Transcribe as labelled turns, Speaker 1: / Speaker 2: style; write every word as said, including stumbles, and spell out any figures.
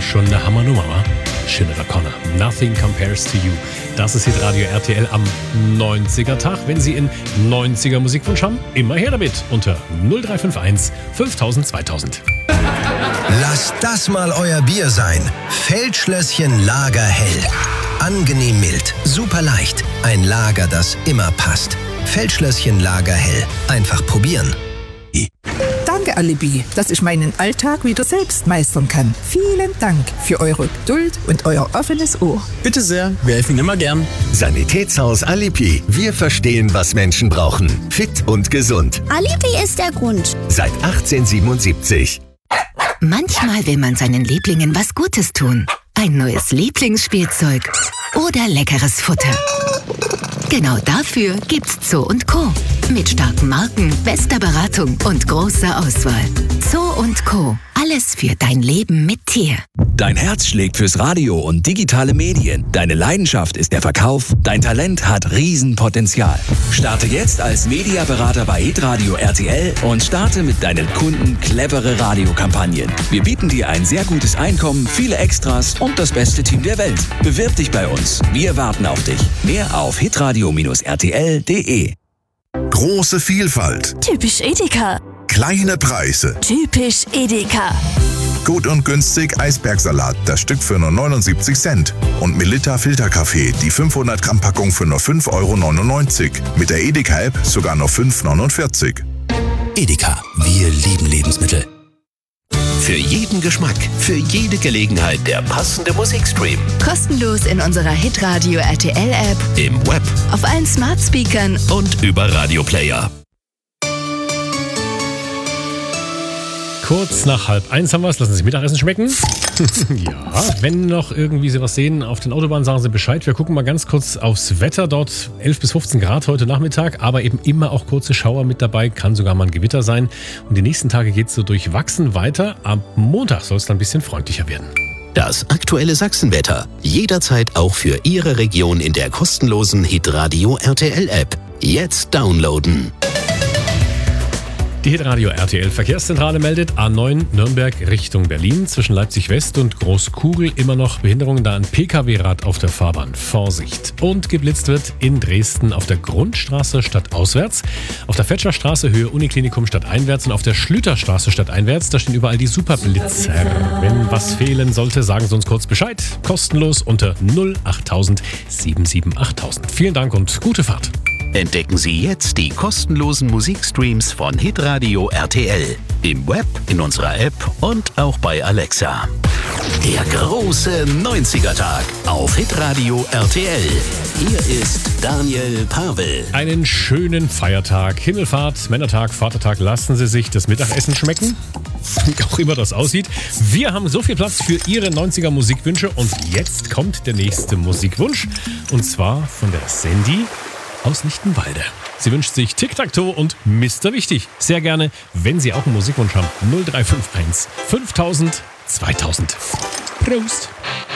Speaker 1: schon eine Hammernummer, wa? Sinead O'Connor, Nothing Compares to You. Das ist Hitradio R T L am neunziger-Tag. Wenn Sie einen neunziger Musikwunsch haben, immer her damit unter null drei fünf eins fünftausend zweitausend.
Speaker 2: Lasst das mal euer Bier sein. Feldschlösschen Lagerhell. Angenehm mild, super leicht. Ein Lager, das immer passt. Feldschlösschen Lagerhell. Einfach probieren.
Speaker 3: Danke, Alibi, dass ich meinen Alltag wieder selbst meistern kann. Vielen Dank für eure Geduld und euer offenes Ohr.
Speaker 4: Bitte sehr, wir helfen Ihnen immer gern.
Speaker 5: Sanitätshaus Alibi. Wir verstehen, was Menschen brauchen. Fit und gesund.
Speaker 6: Alibi ist der Grund.
Speaker 5: Seit achtzehnhundertsiebenundsiebzig.
Speaker 7: Manchmal will man seinen Lieblingen was Gutes tun. Ein neues Lieblingsspielzeug oder leckeres Futter. Genau dafür gibt's Zoo und Co. Mit starken Marken, bester Beratung und großer Auswahl. Zoo und Co. Alles für dein Leben mit Tier.
Speaker 8: Dein Herz schlägt fürs Radio und digitale Medien. Deine Leidenschaft ist der Verkauf. Dein Talent hat Riesenpotenzial. Starte jetzt als Mediaberater bei Hitradio R T L und starte mit deinen Kunden clevere Radiokampagnen. Wir bieten dir ein sehr gutes Einkommen, viele Extras und das beste Team der Welt. Bewirb dich bei uns. Wir warten auf dich. Mehr auf hitradio R T L punkt de.
Speaker 9: Große Vielfalt.
Speaker 10: Typisch Edeka.
Speaker 9: Kleine Preise.
Speaker 10: Typisch Edeka.
Speaker 9: Gut und günstig Eisbergsalat, das Stück für nur neunundsiebzig Cent. Und Melitta Filterkaffee, die fünfhundert Gramm Packung für nur fünf Euro neunundneunzig. Mit der Edeka-App sogar nur fünf Euro neunundvierzig.
Speaker 11: Edeka, wir lieben Lebensmittel.
Speaker 5: Für jeden Geschmack, für jede Gelegenheit der passende Musikstream.
Speaker 7: Kostenlos in unserer Hitradio R T L App,
Speaker 5: Im Web
Speaker 7: auf allen Smart Speakern
Speaker 5: und über Radioplayer.
Speaker 1: Kurz nach halb eins haben wir es. Lassen Sie sich Mittagessen schmecken. Ja, wenn noch irgendwie Sie was sehen auf den Autobahnen, sagen Sie Bescheid. Wir gucken mal ganz kurz aufs Wetter. Dort elf bis fünfzehn Grad heute Nachmittag, aber eben immer auch kurze Schauer mit dabei. Kann sogar mal ein Gewitter sein. Und die nächsten Tage geht es so durchwachsen weiter. Am Montag soll es dann ein bisschen freundlicher werden.
Speaker 11: Das aktuelle Sachsenwetter. Jederzeit auch für Ihre Region in der kostenlosen Hitradio R T L App. Jetzt downloaden.
Speaker 1: Die Hitradio R T L Verkehrszentrale meldet A neun Nürnberg Richtung Berlin. Zwischen Leipzig West und Großkugel immer noch Behinderungen, da ein P K W-Rad auf der Fahrbahn. Vorsicht! Und geblitzt wird in Dresden auf der Grundstraße stadtauswärts, auf der Fetscherstraße Höhe Uniklinikum stadteinwärts und auf der Schlüterstraße stadteinwärts. Da stehen überall die Superblitzer. Wenn was fehlen sollte, sagen Sie uns kurz Bescheid. Kostenlos unter null achttausend sieben sieben achttausend. Vielen Dank und gute Fahrt.
Speaker 11: Entdecken Sie jetzt die kostenlosen Musikstreams von Hitradio R T L. Im Web, in unserer App und auch bei Alexa. Der große neunziger-Tag auf Hitradio R T L. Hier ist Daniel Pavel.
Speaker 1: Einen schönen Feiertag, Himmelfahrt, Männertag, Vatertag. Lassen Sie sich das Mittagessen schmecken. Wie auch immer das aussieht. Wir haben so viel Platz für Ihre neunziger Musikwünsche und jetzt kommt der nächste Musikwunsch. Und zwar von der Sandy aus Lichtenwalde. Sie wünscht sich Tic-Tac-Toe und Mister Wichtig. Sehr gerne, wenn Sie auch einen Musikwunsch haben. null drei fünf eins fünftausend zweitausend. Prost!